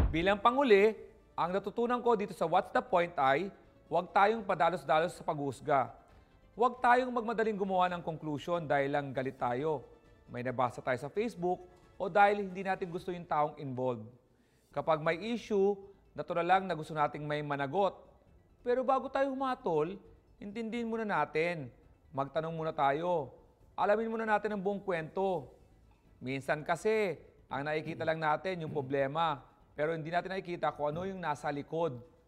Bilang panguli, ang natutunan ko dito sa What's the Point ay huwag tayong padalos-dalos sa pag-uusga. Huwag tayong magmadaling gumawa ng conclusion dahil lang galit tayo. May nabasa tayo sa Facebook o dahil hindi natin gusto yung taong involved. Kapag may issue, natural lang na gusto nating may managot. Pero bago tayo humatol, intindihin muna natin. Magtanong muna tayo. Alamin muna natin ang buong kwento. Minsan kasi, ang nakikita lang natin yung problema, pero hindi natin nakikita kung ano yung nasa likod.